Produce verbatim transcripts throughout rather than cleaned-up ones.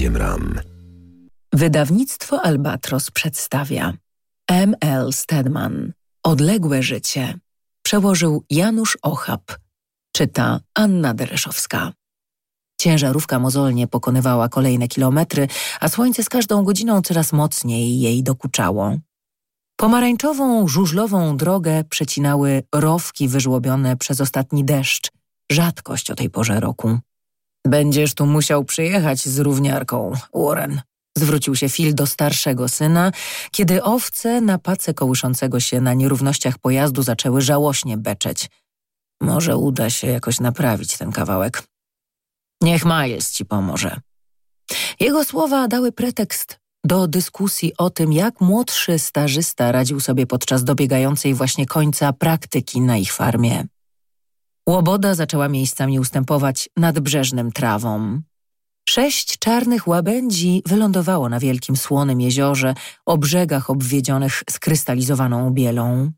napędzie ram. Wydawnictwo Albatros przedstawia M L Stedman. Odległe życie. Przełożył Janusz Ochab. Czyta Anna Dereszowska. Ciężarówka mozolnie pokonywała kolejne kilometry, a słońce z każdą godziną coraz mocniej jej dokuczało. Pomarańczową, żużlową drogę przecinały rowki wyżłobione przez ostatni deszcz. Rzadkość o tej porze roku. Będziesz tu musiał przyjechać z równiarką, Warren. Zwrócił się Phil do starszego syna, kiedy owce na pace kołyszącego się na nierównościach pojazdu zaczęły żałośnie beczeć. Może uda się jakoś naprawić ten kawałek. Niech Miles ci pomoże. Jego słowa dały pretekst do dyskusji o tym, jak młodszy stażysta radził sobie podczas dobiegającej właśnie końca praktyki na ich farmie. Łoboda zaczęła miejscami ustępować nadbrzeżnym trawom. Sześć czarnych łabędzi wylądowało na wielkim słonym jeziorze o brzegach obwiedzionych skrystalizowaną bielą.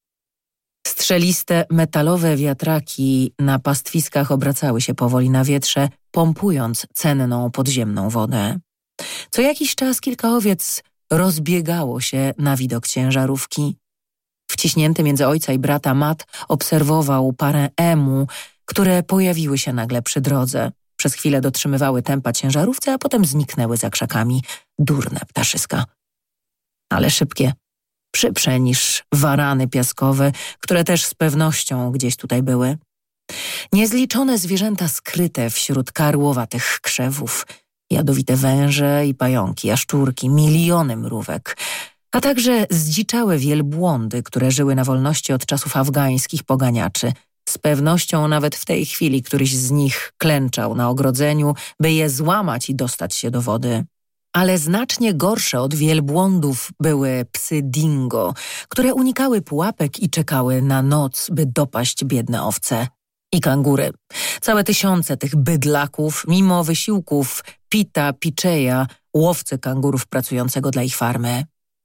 Strzeliste, metalowe wiatraki na pastwiskach obracały się powoli na wietrze, pompując cenną podziemną wodę. Co jakiś czas kilka owiec rozbiegało się na widok ciężarówki. Wciśnięty między ojca i brata Matt obserwował parę emu, które pojawiły się nagle przy drodze. Przez chwilę dotrzymywały tempa ciężarówce, a potem zniknęły za krzakami. Durne ptaszyska. Ale szybkie. Szybsze niż warany piaskowe, które też z pewnością gdzieś tutaj były. Niezliczone zwierzęta skryte wśród karłowatych krzewów. Jadowite węże i pająki, jaszczurki, miliony mrówek. A także zdziczałe wielbłądy, które żyły na wolności od czasów afgańskich poganiaczy. Z pewnością nawet w tej chwili któryś z nich klęczał na ogrodzeniu, by je złamać i dostać się do wody. Ale znacznie gorsze od wielbłądów były psy dingo, które unikały pułapek i czekały na noc, by dopaść biedne owce. I kangury. Całe tysiące tych bydlaków, mimo wysiłków Pita Picheya, łowcy kangurów pracującego dla ich farmy.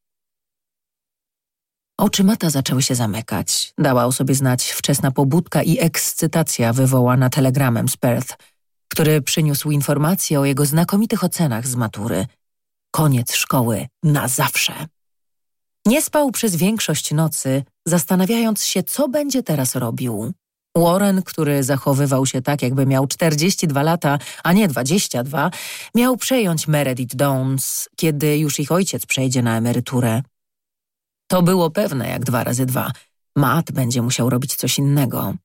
Oczy Mata zaczęły się zamykać. Dała o sobie znać wczesna pobudka i ekscytacja wywołana telegramem z Perth, który przyniósł informację o jego znakomitych ocenach z matury. Koniec szkoły na zawsze. Nie spał przez większość nocy, zastanawiając się, co będzie teraz robił. Warren, który zachowywał się tak, jakby miał czterdzieści dwa lata, a nie dwadzieścia dwa, miał przejąć Meredith Downs, kiedy już ich ojciec przejdzie na emeryturę. To było pewne jak dwa razy dwa. Matt będzie musiał robić coś innego.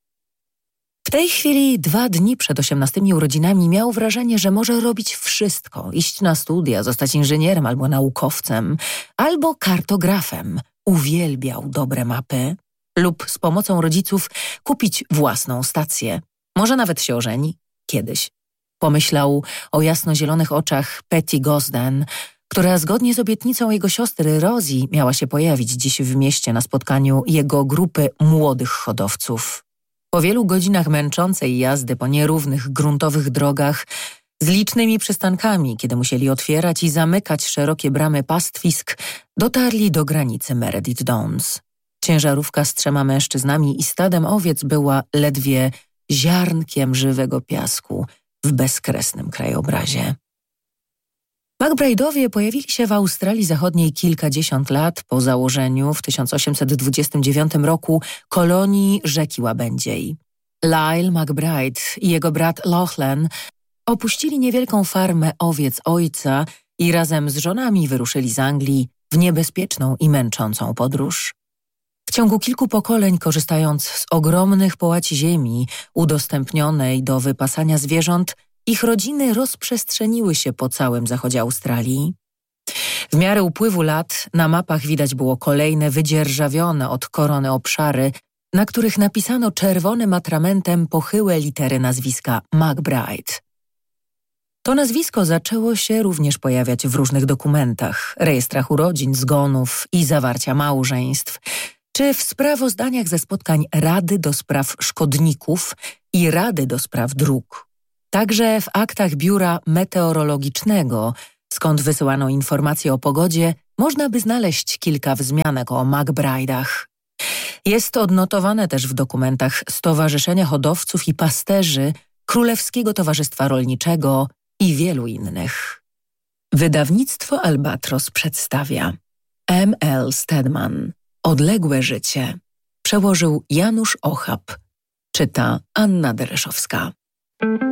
W tej chwili, dwa dni przed osiemnastymi urodzinami, miał wrażenie, że może robić wszystko. Iść na studia, zostać inżynierem albo naukowcem, albo kartografem. Uwielbiał dobre mapy. Lub z pomocą rodziców kupić własną stację. Może nawet się ożeni. Kiedyś. Pomyślał o jasnozielonych oczach Patty Gosden, która zgodnie z obietnicą jego siostry Rosie miała się pojawić dziś w mieście na spotkaniu jego grupy młodych hodowców. Po wielu godzinach męczącej jazdy po nierównych, gruntowych drogach, z licznymi przystankami, kiedy musieli otwierać i zamykać szerokie bramy pastwisk, dotarli do granicy Meredith Downs. Ciężarówka z trzema mężczyznami i stadem owiec była ledwie ziarnkiem żywego piasku w bezkresnym krajobrazie. McBride'owie pojawili się w Australii Zachodniej kilkadziesiąt lat po założeniu w tysiąc osiemset dwudziestym dziewiątym roku kolonii rzeki Łabędziej. Lyle McBride i jego brat Lachlan opuścili niewielką farmę owiec ojca i razem z żonami wyruszyli z Anglii w niebezpieczną i męczącą podróż. W ciągu kilku pokoleń, korzystając z ogromnych połaci ziemi udostępnionej do wypasania zwierząt, ich rodziny rozprzestrzeniły się po całym zachodzie Australii. W miarę upływu lat na mapach widać było kolejne wydzierżawione od korony obszary, na których napisano czerwonym atramentem pochyłe litery nazwiska McBride. To nazwisko zaczęło się również pojawiać w różnych dokumentach, rejestrach urodzin, zgonów i zawarcia małżeństw, czy w sprawozdaniach ze spotkań Rady do Spraw Szkodników i Rady do Spraw Dróg. Także w aktach Biura Meteorologicznego, skąd wysyłano informacje o pogodzie, można by znaleźć kilka wzmianek o McBride'ach. Jest odnotowane też w dokumentach Stowarzyszenia Hodowców i Pasterzy, Królewskiego Towarzystwa Rolniczego i wielu innych. Wydawnictwo Albatros przedstawia M L Stedman. Odległe życie. Przełożył Janusz Ochab. Czyta Anna Dereszowska.